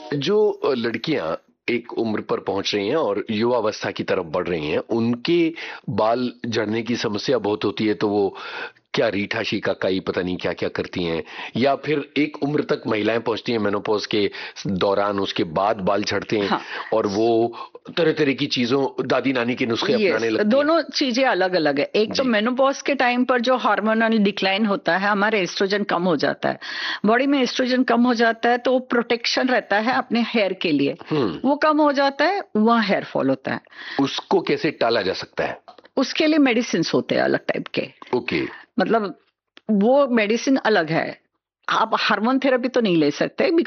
जो लड़कियां एक उम्र पर पहुंच रही हैं और युवावस्था की तरफ बढ़ रही हैं, उनके बाल झड़ने की समस्या बहुत होती है, तो वो क्या रीठा शीका काई पता नहीं क्या क्या करती हैं, या फिर एक उम्र तक महिलाएं पहुंचती हैं मेनोपॉज के दौरान, उसके बाद बाल झड़ते हैं हाँ, और वो तरह तरह की चीजों, दादी नानी के नुस्खे अपनाने लगती हैं। दोनों चीजें अलग अलग है। एक तो जी। मेनोपॉज के टाइम पर जो हार्मोनल डिक्लाइन होता है, हमारे एस्ट्रोजन कम हो जाता है, बॉडी में एस्ट्रोजन कम हो जाता है, तो वो प्रोटेक्शन रहता है अपने हेयर के लिए, वो कम हो जाता है, वहाँ हेयर फॉल होता है। उसको कैसे टाला जा सकता है? उसके लिए मेडिसिन होते हैं अलग टाइप के। ओके। मतलब वो मेडिसिन अलग है, आप हार्मोन थेरेपी तो नहीं ले सकते।